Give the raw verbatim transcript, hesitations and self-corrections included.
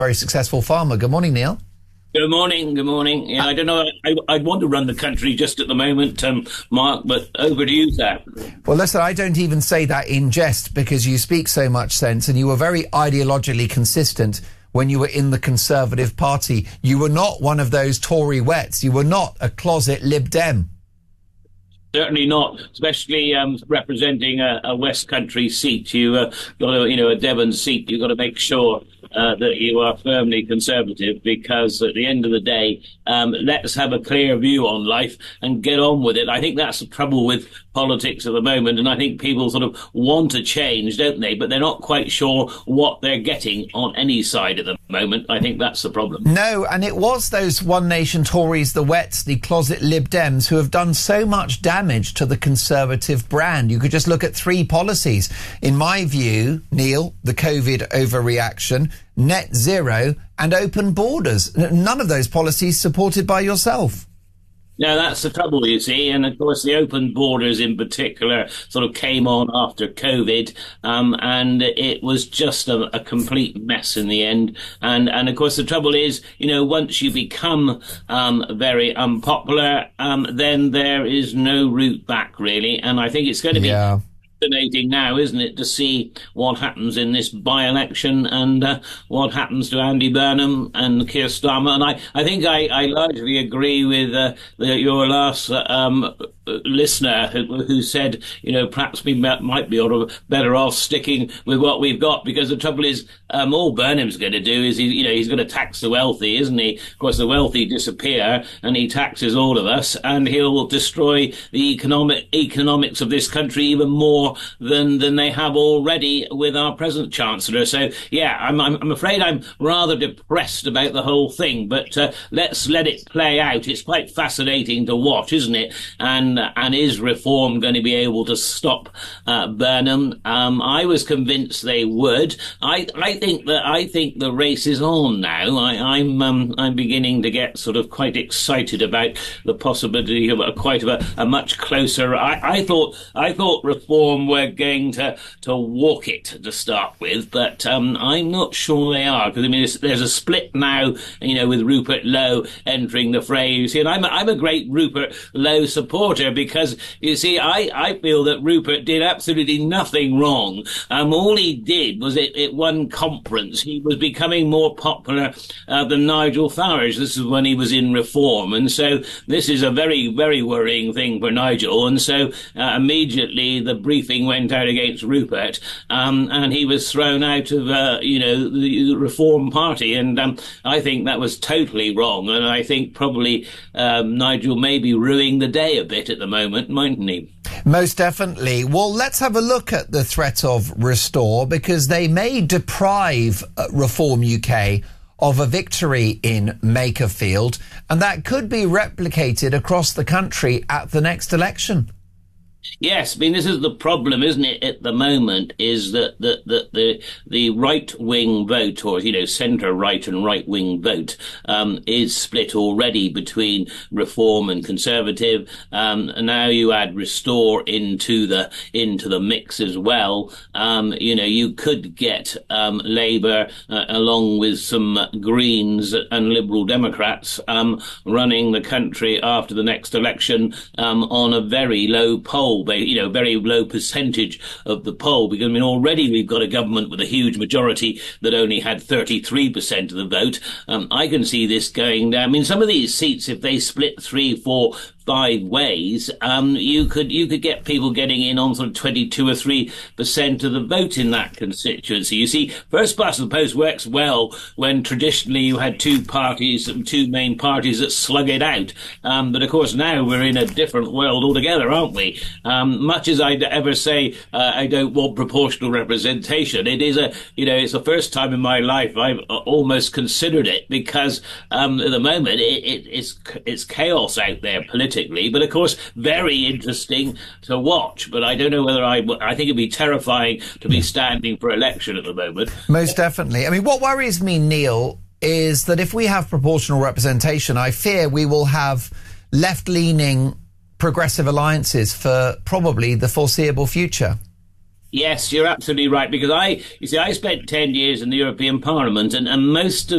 very successful farmer. Good morning, Neil. Good morning, good morning. Yeah, I don't know, I, I'd want to run the country just at the moment, um, Mark, but over to you, sir. Well, listen, I don't even say that in jest because you speak so much sense and you were very ideologically consistent when you were in the Conservative Party. You were not one of those Tory wets. You were not a closet Lib Dem. Certainly not, especially um, representing a, a West Country seat. You uh, got to, you know, a Devon seat. You've got to make sure uh, that you are firmly Conservative, because at the end of the day, um, let's have a clear view on life and get on with it. I think that's the trouble with politics at the moment, and I think people sort of want to change, don't they? But they're not quite sure what they're getting on any side at the moment. I think that's the problem. No, and it was those One Nation Tories, the wets, the closet Lib Dems, who have done so much damage to the Conservative brand. You could just look at three policies. In my view, Neil, the COVID overreaction, net zero and open borders. None of those policies supported by yourself. No, that's the trouble, you see. And, of course, the open borders in particular sort of came on after COVID, um, and it was just a, a complete mess in the end. And, and, of course, the trouble is, you know, once you become um, very unpopular, um, then there is no route back, really. And I think it's going to be... Yeah. Fascinating now, isn't it, to see what happens in this by-election and uh, what happens to Andy Burnham and Keir Starmer. And I, I think I, I largely agree with uh, the, your last uh, um, listener who, who said, you know, perhaps we might be better off sticking with what we've got, because the trouble is, um, all Burnham's going to do is, he, you know, he's going to tax the wealthy, isn't he? Of course, the wealthy disappear and he taxes all of us, and he'll destroy the economic economics of this country even more than than they have already with our present Chancellor. So, yeah, I'm I'm, I'm afraid I'm rather depressed about the whole thing, but uh, let's let it play out. It's quite fascinating to watch, isn't it? And and is Reform going to be able to stop uh, Burnham? Um, I was convinced they would. I I think that I think the race is on now. I, I'm um, I'm beginning to get sort of quite excited about the possibility of a, quite of a, a much closer. I, I thought I thought Reform were going to to walk it to start with, but um, I'm not sure they are, because I mean there's a split now, you know, with Rupert Lowe entering the fray. You see, and I'm a, I'm a great Rupert Lowe supporter, because you see I, I feel that Rupert did absolutely nothing wrong. Um, all he did was at, at one conference he was becoming more popular uh, than Nigel Farage. This is when he was in Reform, and so this is a very very worrying thing for Nigel. And so uh, immediately the briefing went out against Rupert, um, and he was thrown out of uh, you know the Reform Party, and um, I think that was totally wrong. And I think probably um, Nigel may be ruining the day a bit at the moment, mightn't he? Most definitely. Well, let's have a look at the threat of Restore, because they may deprive uh, Reform U K of a victory in Makerfield, and that could be replicated across the country at the next election. Yes, I mean, this is the problem, isn't it, at the moment, is that the, the, the, the right-wing vote, or, you know, centre-right and right-wing vote, um, is split already between Reform and Conservative. Um, now you add Restore into the, into the mix as well. Um, you know, you could get, um, Labour, uh, along with some Greens and Liberal Democrats, um, running the country after the next election, um, on a very low poll. You know, very low percentage of the poll, because, I mean, already we've got a government with a huge majority that only had thirty-three percent of the vote. Um, I can see this going down. I mean, some of these seats, if they split three, four, five ways, um, you could you could get people getting in on sort of twenty-two or three percent of the vote in that constituency. You see, first past the post works well when traditionally you had two parties, two main parties that slug it out. Um, but of course now we're in a different world altogether, aren't we? Um, much as I'd ever say uh, I don't want proportional representation, it is a you know it's the first time in my life I've almost considered it, because um, at the moment it, it, it's it's chaos out there politically. But of course, very interesting to watch. But I don't know whether I. I think it'd be terrifying to be standing for election at the moment. Most definitely. I mean, what worries me, Neil, is that if we have proportional representation, I fear we will have left-leaning progressive alliances for probably the foreseeable future. Yes, you're absolutely right. Because I, you see, I spent ten years in the European Parliament, and, and most of